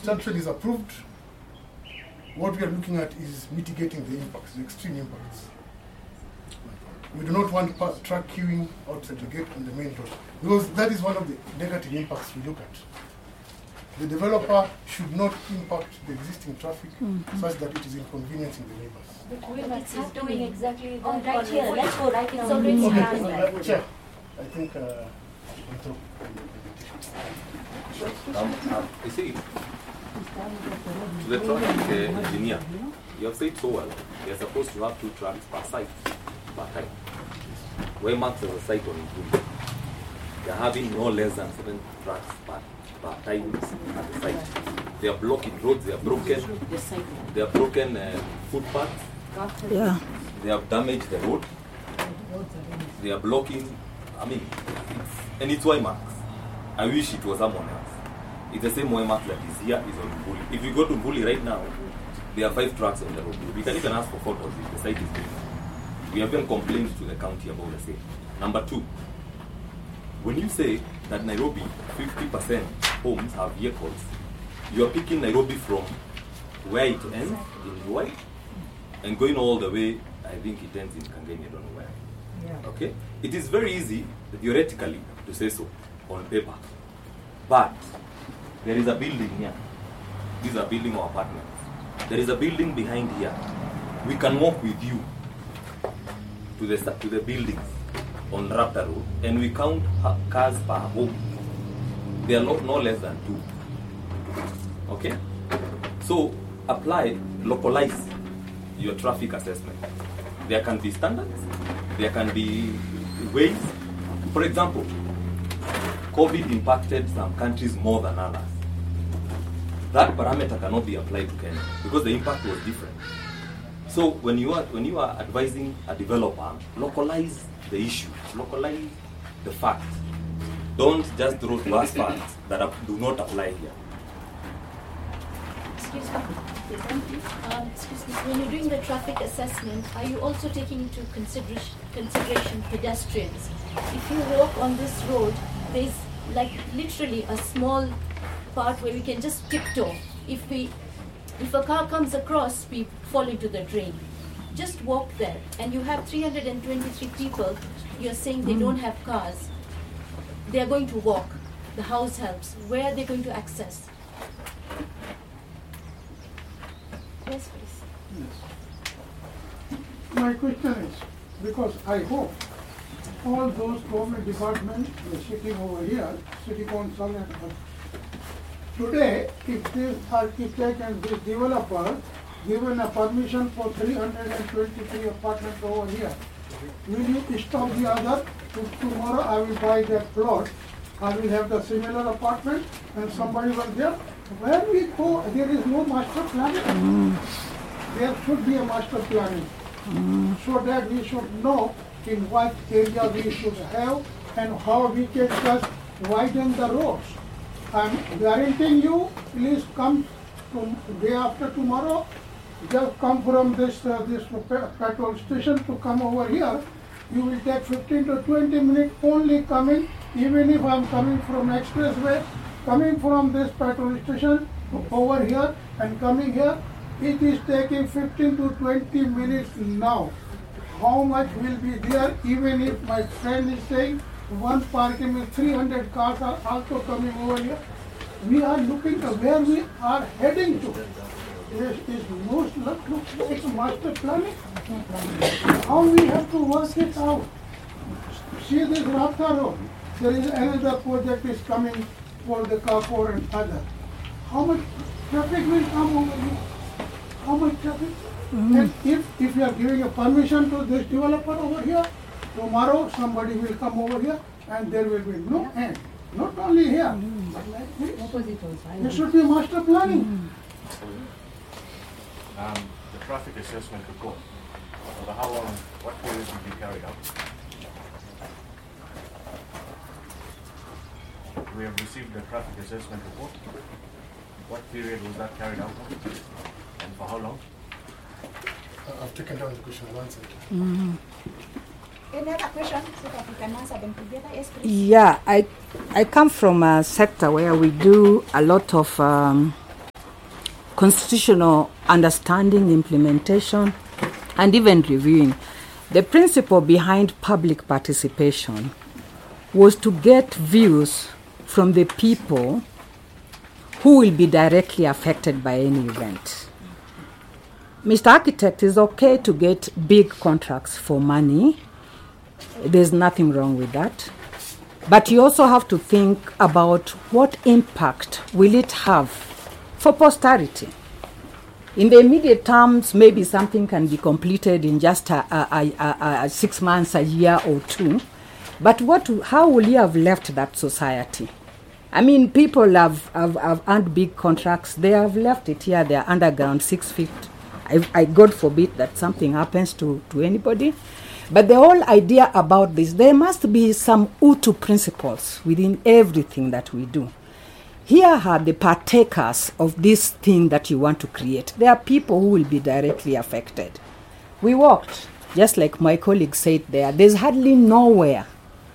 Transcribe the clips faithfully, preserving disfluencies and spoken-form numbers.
construction is approved, what we are looking at is mitigating the impacts, the extreme impacts. We do not want pa- truck queuing outside the gate on the main road, because that is one of the negative impacts we look at. The developer should not impact the existing traffic mm-hmm. such that it is inconveniencing the neighbors. But it's doing exactly that. Oh, right here. Let's go right now. It's already Okay, happening. uh, Chair, I think uh, I'm through. Um, uh, you see, the traffic uh, engineer, you have said so well, you're supposed to have two trucks per site, per time. Where marks as a site on Google, they're having no less than seven trucks per, per time at the site. They are blocking roads, they are broken, they are broken uh, footpaths, yeah. They have damaged the road, they are blocking, I mean, it's, and it's Waymarks. I wish it was someone else. It's the same Waymark that is here, is on Mbuli. If you go to Mbuli right now, there are five trucks on the road. We can even ask for photos if the site is big. We have been complained to the county about the same. Number two, when you say that Nairobi, fifty percent homes have vehicles, you are picking Nairobi from where it ends, in Ruai, and going all the way, I think it ends in Kangeni, I don't know where. Yeah. Okay? It is very easy, theoretically, to say so, on paper. But, there is a building here. These are building or apartments. There is a building behind here. We can walk with you to the to the buildings on Raptor Road, and we count cars per home. They are not no less than two. Okay? So, apply, localize your traffic assessment. There can be standards, there can be ways. For example, COVID impacted some countries more than others. That parameter cannot be applied to Kenya because the impact was different. So when you are when you are advising a developer, localize the issue, localize the facts. Don't just throw to us facts that are, do not apply here. Excuse me. Um, excuse me. When you're doing the traffic assessment, are you also taking into consideration consideration pedestrians? If you walk on this road, there's like literally a small part where we can just tiptoe. If we, if a car comes across, we fall into the drain. Just walk there, and you have three hundred twenty-three people. You're saying they don't have cars. They are going to walk. The house helps. Where are they going to access? Yes, please. Yes. My question is, because I hope all those government departments are sitting over here, city council and today, if this architect and this developer given a permission for three hundred twenty-three apartments over here, will you stop the other? If tomorrow I will buy that plot, I will have the similar apartment and somebody was there. Where we go, there is no master planning. Mm. There should be a master planning mm. so that we should know in what area we should have and how we can just widen the roads. I'm guaranteeing you, please come to day after tomorrow, just come from this uh, this petrol station to come over here. You will take fifteen to twenty minutes only coming, even if I'm coming from expressway, coming from this petrol station over here and coming here, it is taking fifteen to twenty minutes now. How much will be there, even if my friend is saying one parking with three hundred cars are also coming over here. We are looking at where we are heading to. It is most it's master planning. How we have to work it out. See this Raptor Road. There is another project is coming for the Kapur and other. How much traffic will come over here? How much traffic? Mm-hmm. And if, if you are giving a permission to this developer over here, tomorrow somebody will come over here and there will be no end. Not only here, mm-hmm. but like this. There should be master planning. Mm-hmm. Um, the traffic assessment report, over how long, what period did you carry out? We have received the traffic assessment report. What period was that carried out on? And for how long? Uh, I've taken down the question and answered. Mm-hmm. Any other questions so that we can answer them together? Yes, please. Yeah, I I come from a sector where we do a lot of um, constitutional understanding, implementation, and even reviewing. The principle behind public participation was to get views from the people who will be directly affected by any event. Mister Architect, it's okay to get big contracts for money. There's nothing wrong with that. But you also have to think about what impact will it have for posterity. In the immediate terms, maybe something can be completed in just a, a, a, a six months, a year or two. But what? How will you have left that society? I mean, people have, have, have earned big contracts. They have left it here. They are underground, six feet. I, I God forbid that something happens to, to anybody. But the whole idea about this, there must be some Utu principles within everything that we do. Here are the partakers of this thing that you want to create. There are people who will be directly affected. We walked, just like my colleague said there, there's hardly nowhere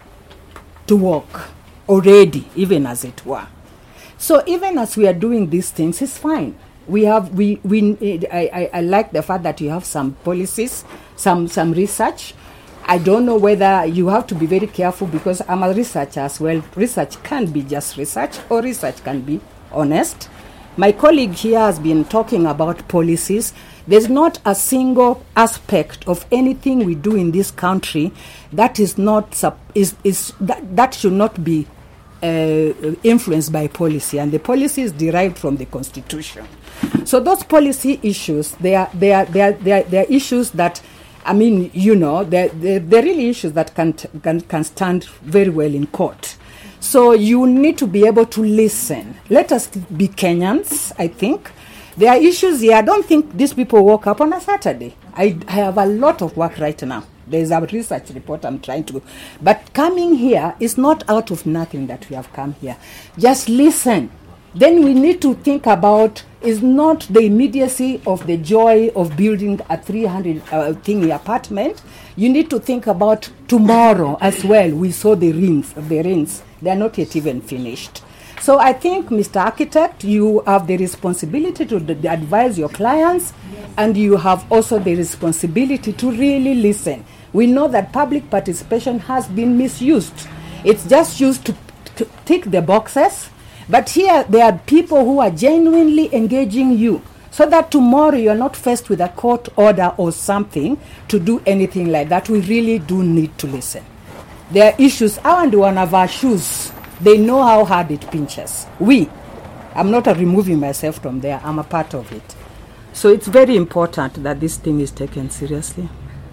to walk already, even as it were. So even as we are doing these things, it's fine. We have, we, we, I, I, I like the fact that you have some policies, some, some research. I don't know whether you have to be very careful because I'm a researcher as well. Research can be just research or research can be honest. My colleague here has been talking about policies. There's not a single aspect of anything we do in this country that is not is is that, that should not be uh, influenced by policy, and the policy is derived from the Constitution. So those policy issues, they are they are they are they are, they are issues that, I mean, you know, they're, they're, they're really issues that can, can can stand very well in court. So you need to be able to listen. Let us be Kenyans, I think. There are issues here. I don't think these people woke up on a Saturday. I, I have a lot of work right now. There's a research report I'm trying to do. But coming here is not out of nothing that we have come here. Just listen. Then we need to think about, is not the immediacy of the joy of building a three hundred uh, thingy apartment. You need to think about tomorrow as well. We saw the rings, the rings. They are not yet even finished. So I think, Mister Architect, you have the responsibility to d- advise your clients, yes. And you have also the responsibility to really listen. We know that public participation has been misused. It's just used to, to tick the boxes. But here, there are people who are genuinely engaging you so that tomorrow you're not faced with a court order or something to do anything like that. We really do need to listen. There are issues. I want one of our shoes. They know how hard it pinches. We. I'm not removing myself from there. I'm a part of it. So it's very important that this thing is taken seriously.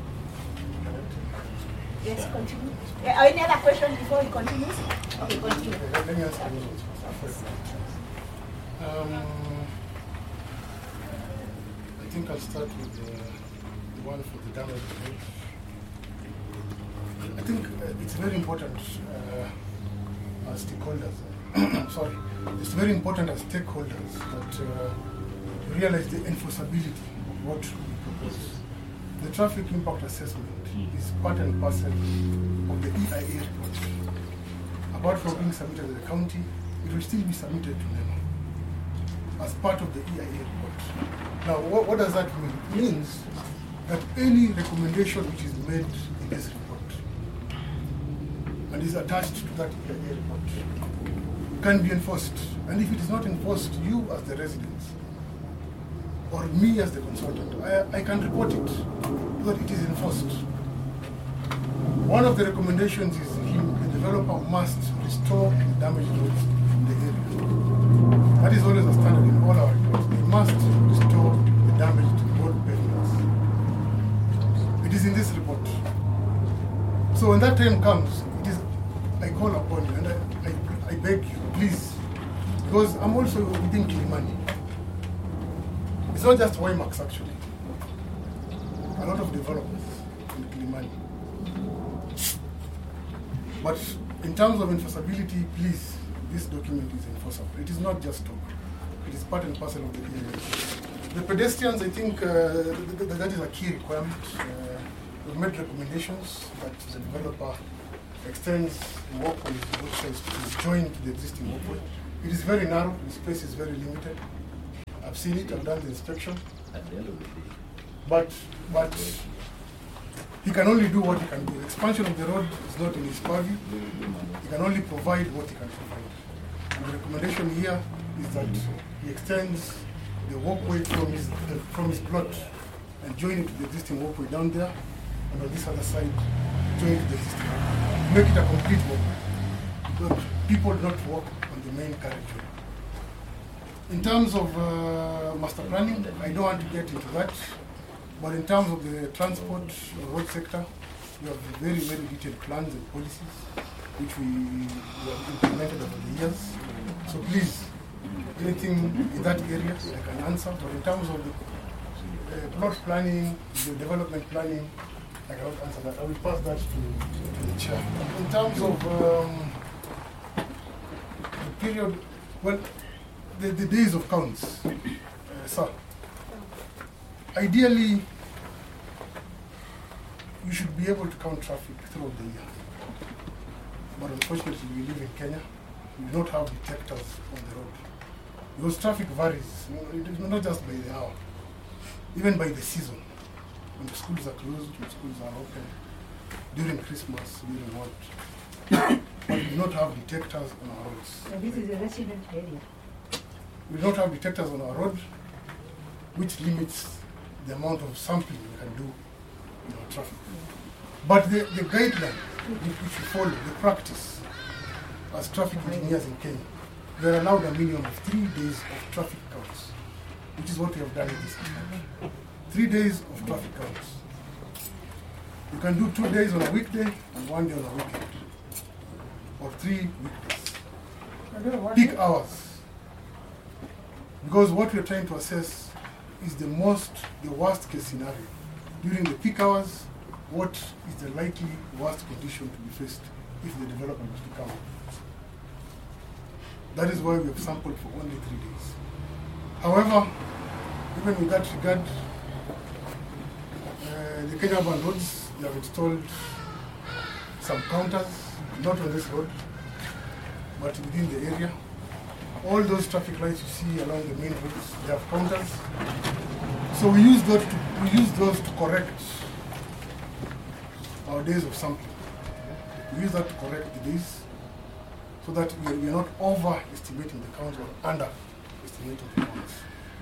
Yes, continue. Yeah, any other question before he continues? Okay, continue. Let me ask you. Um, I think I'll start with the, the one for the damage. I think uh, it's very important uh, as stakeholders. sorry, it's very important as stakeholders that uh, you realize the enforceability of what we propose. The traffic impact assessment is part and parcel of the E I A report. Apart from being submitted to the county, it will still be submitted to them as part of the E I A report. Now, what, what does that mean? It means that any recommendation which is made in this report and is attached to that E I A report can be enforced. And if it is not enforced, you as the residents or me as the consultant, I, I can report it so that it is enforced. One of the recommendations is him, the developer must restore the damaged roads in the area. That is always a standard in all our reports. They must restore the damaged road pavements. It is in this report. So when that time comes, it is, I call upon you and I, I, I beg you, please, because I'm also within Kilimani. It's not just Waymax actually. A lot of developers in Kilimani. But in terms of enforceability, please, this document is enforceable. It is not just talk. It is part and parcel of the area. The pedestrians, I think uh, th- th- that is a key requirement. Uh, we've made recommendations that the developer extends the walkway to both sides to join to the existing walkway. It is very narrow, the space is very limited. I've I've seen it, I've done the inspection, At the end of the day, but but he can only do what he can do. Expansion of the road is not in his purview. He can only provide what he can provide. And the recommendation here is that he extends the walkway from his uh, from his plot and join it to the existing walkway down there, and on this other side, join it to the existing walkway. Make it a complete walkway. Because people do not walk on the main carriageway. In terms of uh, master planning, I don't want to get into that. But in terms of the transport or road sector, we have very, very detailed plans and policies which we, we have implemented over the years. So please, anything in that area I can answer. But in terms of the uh, plot planning, the development planning, I cannot answer that. I will pass that to, to the chair. In terms of um, the period, well, the, the days of counts, uh, sir. Ideally, you should be able to count traffic throughout the year. But unfortunately, we live in Kenya. We do not have detectors on the road. Because traffic varies. You know, it is not just by the hour, even by the season. When the schools are closed, when schools are open, during Christmas, during what. But we do not have detectors on our roads. So this is a resident area. We don't have detectors on our road, which limits the amount of sampling we can do in our traffic. But the, the guideline which we follow, the practice as traffic engineers in Kenya, we are allowed a minimum of three days of traffic counts, which is what we have done in this country. Three days of traffic counts. You can do two days on a weekday and one day on a weekend, or three weekdays. Peak hours. Because what we are trying to assess is the most, the worst case scenario. During the peak hours, what is the likely worst condition to be faced if the development is to come up? That is why we have sampled for only three days. However, even with that regard, uh, the Kenya Urban Roads, they have installed some counters, not on this road, but within the area. All those traffic lights you see along the main roads, they have counters. So we use those to, we use those to correct our days of sampling. We use that to correct the days so that we are, we are not overestimating the counts or underestimating the counts.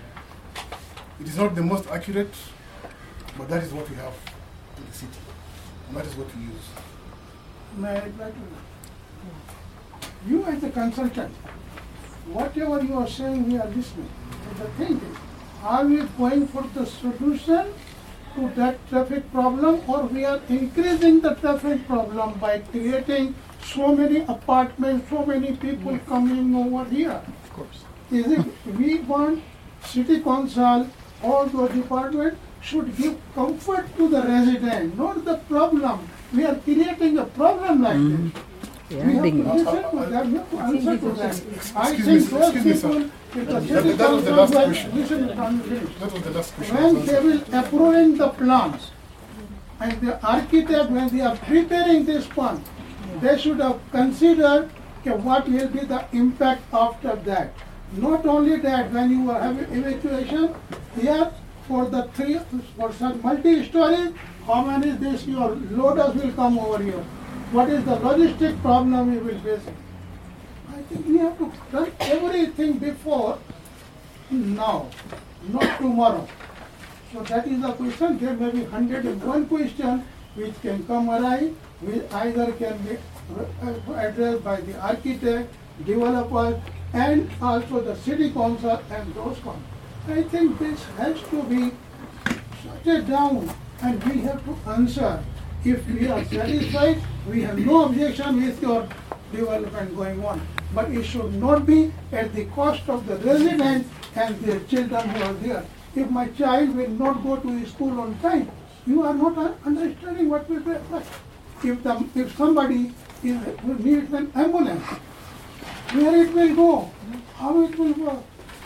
It is not the most accurate, but that is what we have in the city, and that is what we use. May I reply to that? You as a consultant, whatever you are saying, we are listening. But the thing is, are we going for the solution to that traffic problem, or we are increasing the traffic problem by creating so many apartments, so many people coming over here? Of course. Is it we want city council, all those departments should give comfort to the resident, not the problem. We are creating a problem like Mm. this. Yeah, We have to ding. listen to them, we have to answer to them. I Excuse think me, those excuse me, sir. people, if the That- city that was the council last will- question. listen to me, finish. That was the last question. When they will approving the plans, and the architect, when they are preparing this plan, they should have considered okay, what will be the impact after that. Not only that, when you are having evacuation, here for the three, for some multi-story, how many this your loaders will come over here? What is the logistic problem we will face? I think we have to run everything before now, not tomorrow. So that is the question. There may be hundred and one question which can come arrive, which either can be addressed by the architect, developer, and also the city council and those council. I think this has to be shut down, and we have to answer. If we are satisfied, we have no objection with your development going on. But it should not be at the cost of the residents and their children who are there. If my child will not go to school on time, you are not un- understanding what will be like. If the, if somebody is, needs an ambulance, where it will go, how it will work.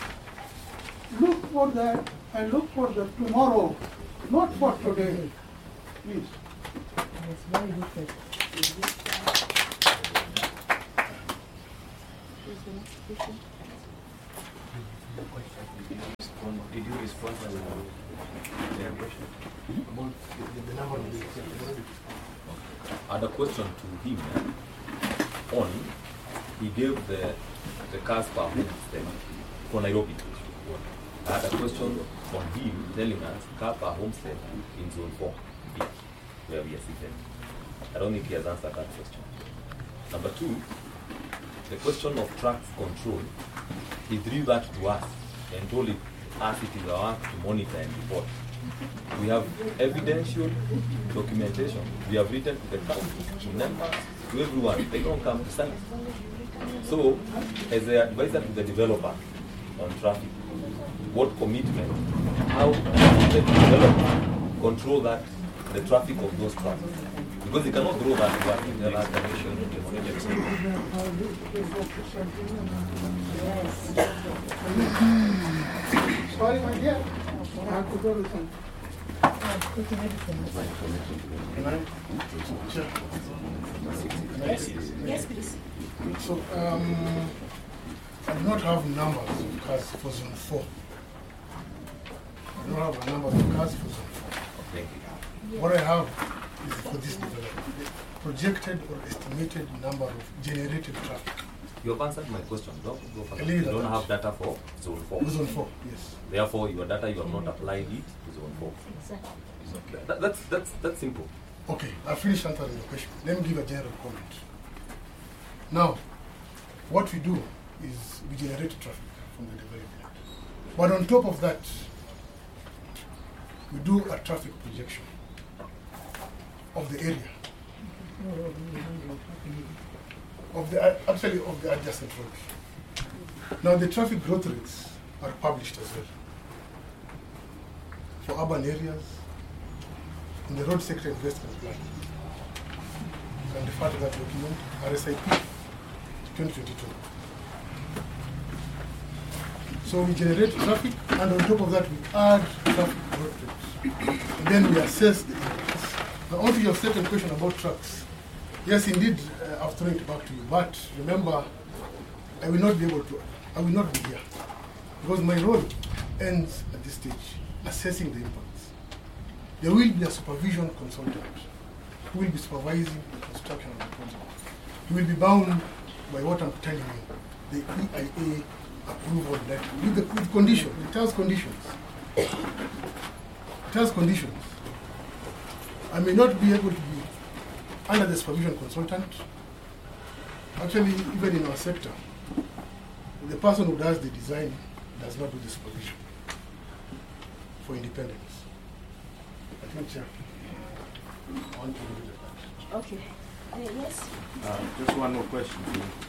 Look for that and look for the tomorrow, not for today. Please. Yes, very good question. About the, the number of days. I had a question to him. eh, On, he gave the the cars per homestead for Nairobi. I had a question on him telling us car per homestead in zone four, B, where we are seated. I don't think he has answered that question. Number two, the question of tracks control, he drew that to us and told it, us it is our work to monitor and report. We have evidential documentation. We have written to the council, to members, to everyone. They don't come to sign. So, as an advisor to the developer on traffic, what commitment, how does the developer control that, the traffic of those trucks? Because he cannot draw that to us in the last direction of the project. Sorry, my dear. I have to go to some. Yes, yes, please. So, um, I do not have numbers of cars for zone four. I don't have a number of cars for zone four. Thank you. What I have is for this development, the projected or estimated number of generated traffic. You have answered my question. Don't go further. I leave You it don't at have that. data for zone four. For zone four, yes. Therefore, your data, you have not applied it to zone four. Exactly. That, that's, that's, that's simple. Okay, I'll finish answering the question. Let me give a general comment. Now, what we do is we generate traffic from the development. But on top of that, we do a traffic projection of the area, of the, uh, actually of the adjacent road. Now, the traffic growth rates are published as well. For urban areas, in the road sector investment plan. You can refer to that document, R S I P twenty twenty-two. So we generate traffic, and on top of that, we add traffic growth rates. And then we assess the impacts. Now, on to your second question about trucks. Yes, indeed, uh, I've thrown it back to you. But remember, I will not be able to, I will not be here. Because my role ends at this stage, assessing the impacts. There will be a supervision consultant who will be supervising the construction of the project. He will be bound by what I'm telling you, the E I A approval letter, with, the, with conditions. It has conditions. It has conditions. I may not be able to be under the supervision consultant. Actually, even in our sector, the person who does the design does not do the supervision for independence. I think, Chair, I want to do that. Okay. Uh, yes. Uh, just one more question.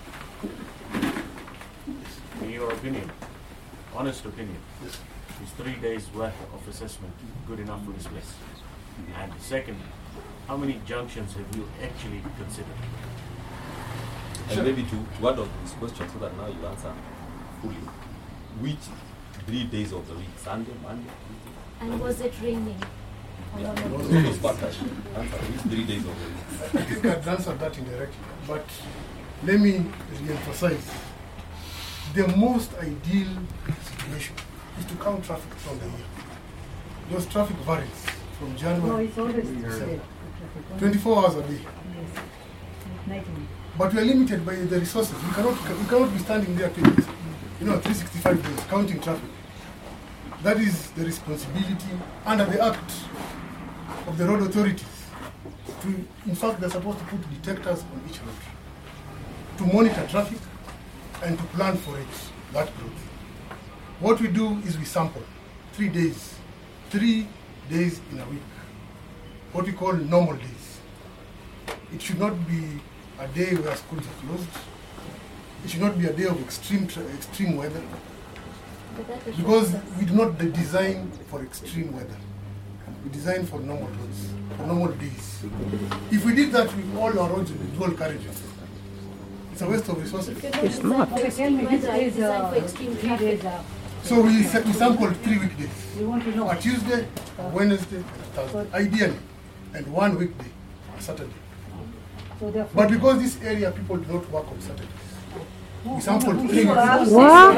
In your opinion, honest opinion, Yes. is three days worth of assessment good enough for this place? And second, how many junctions have you actually considered? And maybe to, to add on to this question so that now you answer fully. Which three days of the week? Sunday, Monday, Tuesday? And was it raining? Yeah, those those factors. Answer which three days of the week? I think I've answered that indirectly, but let me re-emphasize. The most ideal situation is to count traffic from the year. Because traffic varies from No, January it's always to there. December. twenty-four hours a day. Yes. Nighting. But we are limited by the resources. We cannot, we cannot be standing there, to, you know, three hundred sixty-five days counting traffic. That is the responsibility under the Act of the road authorities. To, in fact, they're supposed to put detectors on each road to monitor traffic and to plan for it, that growth. What we do is we sample three days, three days in a week, what we call normal days. It should not be a day where schools are closed. It should not be a day of extreme tra- extreme weather, But that is because just- we do not de- design for extreme weather. We design for normal roads, for normal days. If we did that with all our roads with dual carriages, it's a waste of resources. If you don't It's design not. for Okay, tell me, extreme this weather, it's is designed uh, for extreme three traffic. days out. So we, sa- we sample three weekdays, We want to know. a Tuesday, a Wednesday, and a Thursday, ideally, and one weekday, a Saturday. So therefore, But because this area people do not work on Saturdays, We sampled three. What?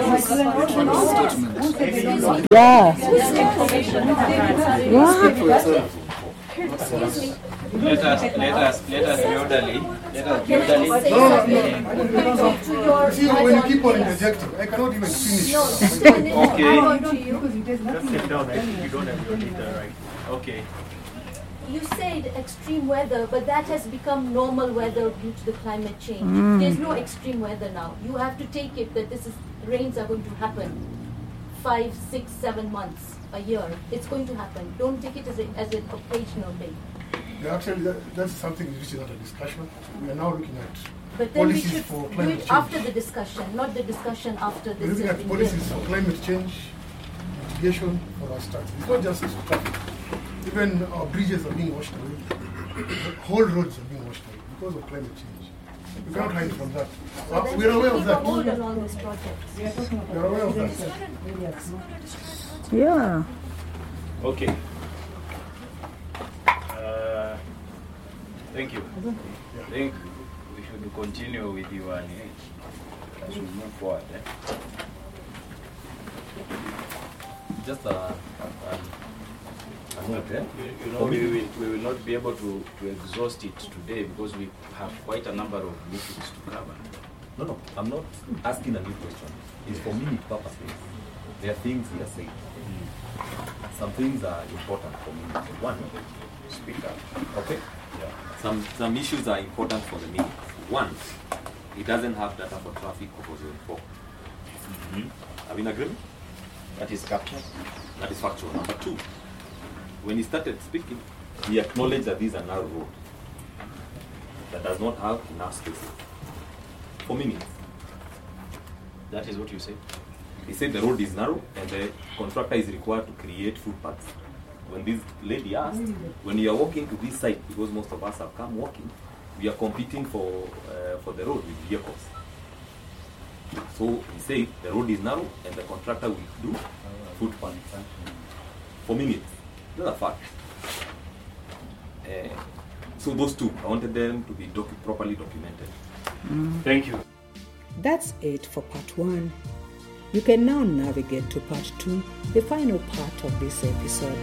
Yeah. What? Let us, let us, let us be orderly. Let us be orderly. You see, when you keep on interjecting, I cannot even finish. No, just a minute. Okay. I'm on to you. Just sit down. I think you don't have your leader right. Okay. You said extreme weather, but that has become normal weather due to the climate change. Mm. There's no extreme weather now. You have to take it that this is rains are going to happen five, six, seven months a year. It's going to happen. Don't take it as a, as an occasional thing. Yeah, actually, that, that's something which is not a discussion. We are now looking at But then we policies should for do climate it change. after the discussion, not the discussion after We're this looking has at been policies built. for climate change, mitigation for our start. It's not just traffic. Even our bridges are being washed away. Whole roads are being washed away because of climate change. We cannot hide from that. So Uh, then we are aware keep of a that. hold on all these projects. We are talking about We are aware of that. Yeah. Okay. Uh, thank you. I think we should continue with you and eh, as we move forward. Eh? Just a, a, a note, eh? You, you know, we will, we will not be able to, to exhaust it today because we have quite a number of meetings to cover. No, no, I'm not asking a new question. It's for minute purposes. There are things we are saying. Some things are important for me. One, Speak up. okay? Yeah. Some some issues are important for the minute. One, it doesn't have data for traffic for zone four. Mm-hmm. Are we in agreement? That is captured. That is factual. Number two, when he started speaking, he acknowledged that this is a narrow road that does not have enough space for minutes. That is what you say. He said the road is narrow and the contractor is required to create footpaths. When this lady asked, when you are walking to this site, because most of us have come walking, we are competing for uh, for the road with vehicles. So he said the road is narrow and the contractor will do footpaths for minutes. That's a fact. Uh, so those two, I wanted them to be docu- properly documented. Thank you. That's it for part one. You can now navigate to part two, the final part of this episode.